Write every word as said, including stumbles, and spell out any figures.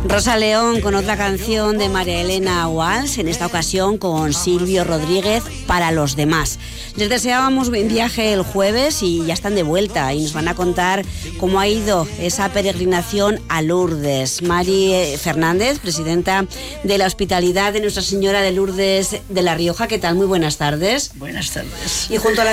Rosa León con otra canción de María Elena Walsh, en esta ocasión con Silvio Rodríguez, Para los demás. Les deseábamos buen viaje el jueves y ya están de vuelta y nos van a contar cómo ha ido esa peregrinación a Lourdes. Mari Fernández, presidenta de la Hospitalidad de Nuestra Señora de Lourdes de La Rioja, ¿qué tal? Muy buenas tardes. Buenas tardes. Y junto a la